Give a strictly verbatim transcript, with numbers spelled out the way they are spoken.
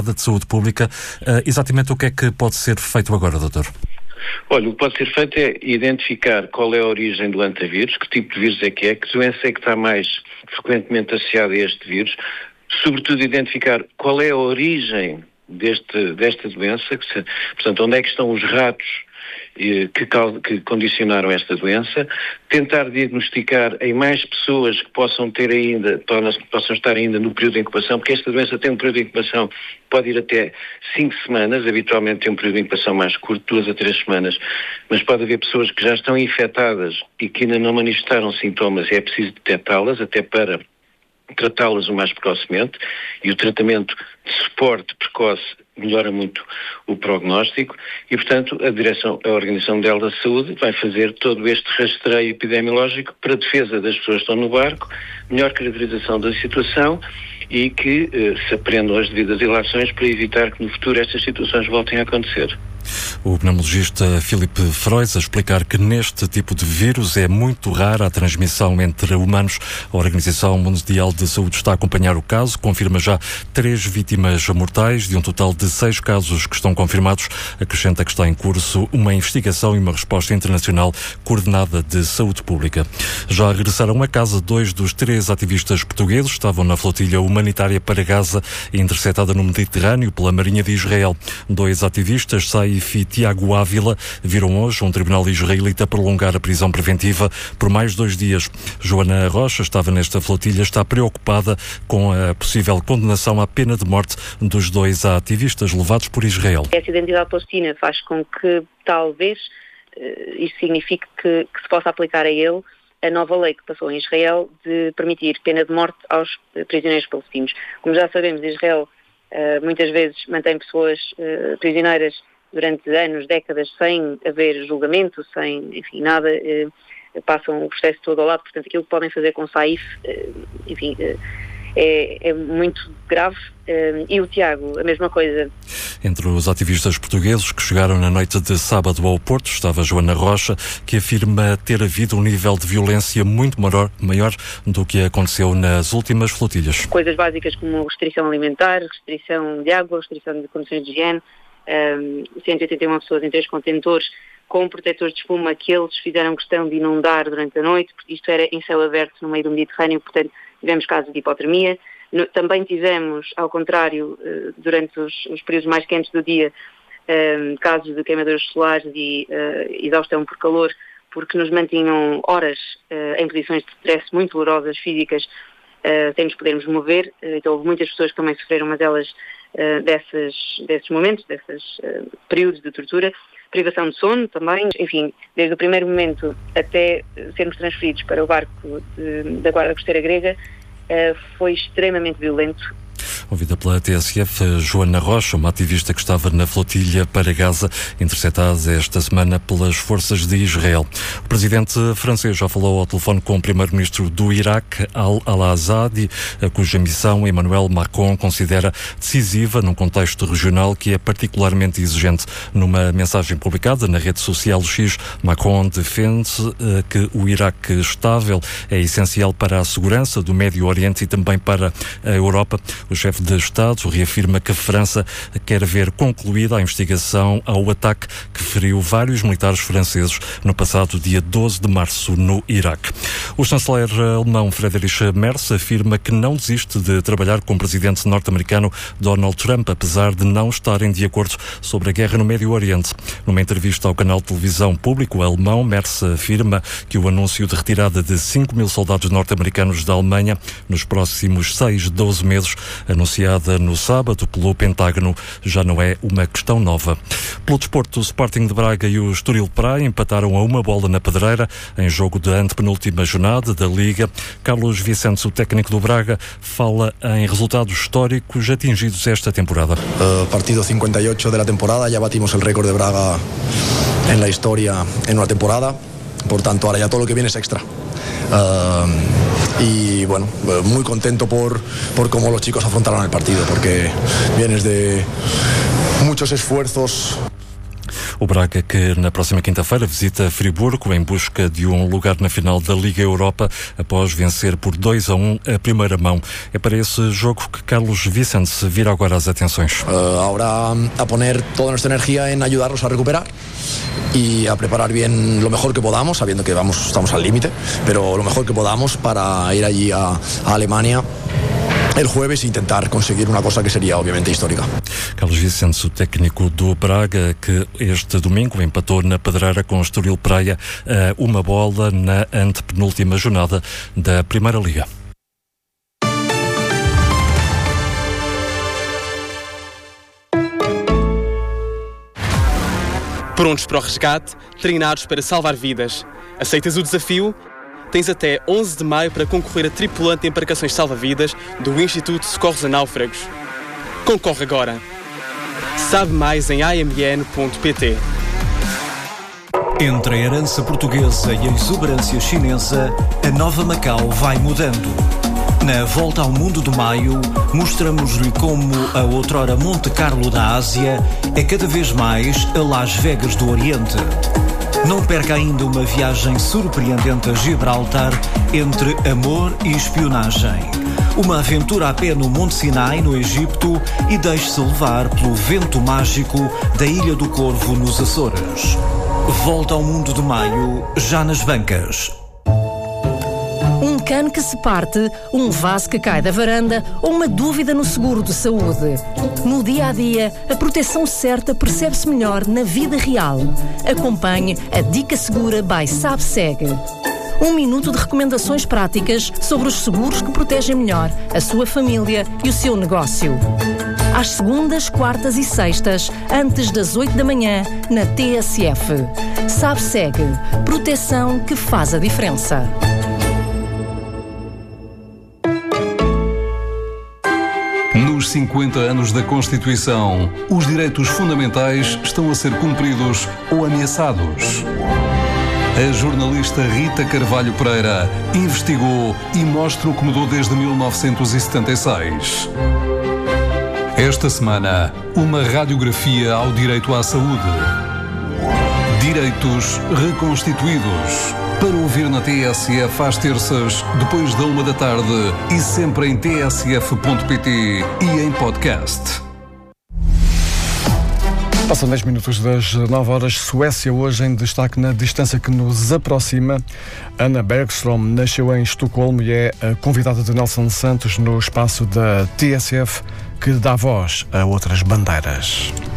de Saúde Pública. Uh, exatamente o que é que pode ser feito agora, doutor? Olha, o que pode ser feito é identificar qual é a origem do hantavírus, que tipo de vírus é que é, que doença é que está mais frequentemente associada a este vírus, sobretudo identificar qual é a origem deste, desta doença, que se, portanto, onde é que estão os ratos Que, que condicionaram esta doença, tentar diagnosticar em mais pessoas que possam ter ainda, que possam estar ainda no período de incubação, porque esta doença tem um período de incubação, pode ir até cinco semanas, habitualmente tem um período de incubação mais curto, duas a três semanas, mas pode haver pessoas que já estão infectadas e que ainda não manifestaram sintomas e é preciso detectá-las até para tratá-las o mais precocemente, e o tratamento de suporte precoce melhora muito o prognóstico e, portanto, a Direção, a Organização Mundial da Saúde vai fazer todo este rastreio epidemiológico para a defesa das pessoas que estão no barco, melhor caracterização da situação e que eh, se aprendam as devidas ilações para evitar que no futuro estas situações voltem a acontecer. O pneumologista Filipe Frois a explicar que neste tipo de vírus é muito rara a transmissão entre humanos. A Organização Mundial de Saúde está a acompanhar o caso, confirma já três vítimas mortais de um total de seis casos que estão confirmados. Acrescenta que está em curso uma investigação e uma resposta internacional coordenada de saúde pública. Já regressaram a casa dois dos três ativistas portugueses, estavam na flotilha humanitária para Gaza, interceptada no Mediterrâneo pela Marinha de Israel. Dois ativistas, Saif e Tiago Ávila, viram hoje um tribunal israelita prolongar a prisão preventiva por mais dois dias. Joana Rocha estava nesta flotilha, está preocupada com a possível condenação à pena de morte dos dois ativistas levados por Israel. Essa identidade palestina faz com que talvez uh, isso signifique que, que se possa aplicar a ele a nova lei que passou em Israel de permitir pena de morte aos prisioneiros palestinos. Como já sabemos, Israel uh, muitas vezes mantém pessoas uh, prisioneiras durante anos, décadas, sem haver julgamento, sem, enfim, nada, eh, passam o processo todo ao lado. Portanto, aquilo que podem fazer com Saif, eh, enfim, eh, é, é muito grave. Eh, e o Tiago, a mesma coisa. Entre os ativistas portugueses que chegaram na noite de sábado ao Porto, estava Joana Rocha, que afirma ter havido um nível de violência muito maior, maior do que aconteceu nas últimas flotilhas. Coisas básicas como restrição alimentar, restrição de água, restrição de condições de higiene. Um, cento e oitenta e uma pessoas em três contentores com protetores de espuma que eles fizeram questão de inundar durante a noite, porque isto era em céu aberto no meio do Mediterrâneo, portanto tivemos casos de hipotermia. No, também tivemos, ao contrário, uh, durante os, os períodos mais quentes do dia, um, casos de queimaduras solares e uh, exaustão por calor, porque nos mantinham horas uh, em posições de stress muito dolorosas, físicas, uh, sem nos podermos mover. Uh, então houve muitas pessoas que também sofreram, mas elas Uh, desses, desses momentos, desses uh, períodos de tortura, privação de sono também, enfim, desde o primeiro momento até sermos transferidos para o barco de, da Guarda Costeira Grega, uh, foi extremamente violento. Ouvida pela T S F, Joana Rocha, uma ativista que estava na flotilha para Gaza, interceptada esta semana pelas forças de Israel. O presidente francês já falou ao telefone com o primeiro-ministro do Iraque, Al-Azadi, cuja missão Emmanuel Macron considera decisiva num contexto regional que é particularmente exigente. Numa mensagem publicada na rede social X, Macron defende uh, que o Iraque estável é essencial para a segurança do Médio Oriente e também para a Europa. O chefe de Estado reafirma que a França quer ver concluída a investigação ao ataque que feriu vários militares franceses no passado dia doze de março no Iraque. O chanceler alemão Friedrich Merz afirma que não desiste de trabalhar com o presidente norte-americano Donald Trump, apesar de não estarem de acordo sobre a guerra no Médio Oriente. Numa entrevista ao canal de televisão público alemão, Merz afirma que o anúncio de retirada de cinco mil soldados norte-americanos da Alemanha nos próximos seis, doze meses, anunciada no sábado pelo Pentágono, já não é uma questão nova. Pelo desporto, o Sporting de Braga e o Estoril Praia empataram a uma bola na Pedreira em jogo de antepenúltima jornada da Liga. Carlos Vicentes, o técnico do Braga, fala em resultados históricos atingidos esta temporada. Uh, partido cincuenta y ocho de la temporada, ya batimos el récord de Braga en la historia en una temporada, por tanto ahora ya todo lo que viene es extra. Uh, y bueno, muy contento por, por cómo los chicos afrontaron el partido, porque vienes de muchos esfuerzos. O Braga, que na próxima quinta-feira visita Friburgo em busca de um lugar na final da Liga Europa após vencer por dois a um a primeira mão. É para esse jogo que Carlos Vicente se vira agora as atenções. Uh, ahora a poner toda nuestra energía en ayudarlos a recuperar y a preparar bien lo mejor que podamos, sabiendo que vamos, estamos al límite, pero lo mejor que podamos para ir allí a, a Alemania el jueves e intentar conseguir uma coisa que seria obviamente histórica. Carlos Vicente, o técnico do Braga, que este domingo empatou na Pedreira com o Estoril Praia a uma bola na antepenúltima jornada da Primeira Liga. Prontos para o resgate, treinados para salvar vidas. Aceitas o desafio? Tens até onze de maio para concorrer a tripulante de embarcações salva-vidas do Instituto de Socorros a Náufragos. Concorre agora. Sabe mais em a m n ponto p t. Entre a herança portuguesa e a exuberância chinesa, a nova Macau vai mudando. Na Volta ao Mundo de Maio, mostramos-lhe como a outrora Monte Carlo da Ásia é cada vez mais a Las Vegas do Oriente. Não perca ainda uma viagem surpreendente a Gibraltar entre amor e espionagem. Uma aventura a pé no Monte Sinai, no Egito, e deixe-se levar pelo vento mágico da Ilha do Corvo, nos Açores. Volta ao Mundo de Maio, já nas bancas. Um cano que se parte, um vaso que cai da varanda ou uma dúvida no seguro de saúde. No dia a dia, a proteção certa percebe-se melhor na vida real. Acompanhe a Dica Segura by SabSeg. Um minuto de recomendações práticas sobre os seguros que protegem melhor a sua família e o seu negócio. Às segundas, quartas e sextas, antes das oito da manhã, na T S F. SabSeg. Proteção que faz a diferença. Nos cinquenta anos da Constituição, os direitos fundamentais estão a ser cumpridos ou ameaçados. A jornalista Rita Carvalho Pereira investigou e mostra o que mudou desde mil novecentos e setenta e seis. Esta semana, uma radiografia ao direito à saúde. Direitos reconstituídos. Para ouvir na T S F às terças, depois da uma da tarde e sempre em t s f ponto p t e em podcast. Passam dez minutos das nove horas. Suécia hoje em destaque na distância que nos aproxima. Anna Bergström nasceu em Estocolmo e é a convidada de Nelson Santos no espaço da T S F, que dá voz a outras bandeiras.